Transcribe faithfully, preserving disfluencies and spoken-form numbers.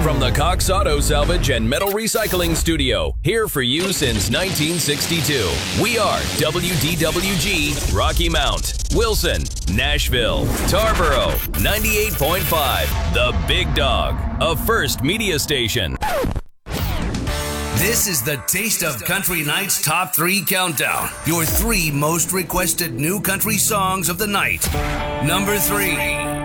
From the Cox Auto Salvage and Metal Recycling Studio, here for you since nineteen sixty-two. We are W D W G, Rocky Mount, Wilson, Nashville, Tarboro, ninety-eight point five, The Big Dog, a First Media Station. This is the Taste of Country Night's Top three Countdown. Your three most requested new country songs of the night. Number three.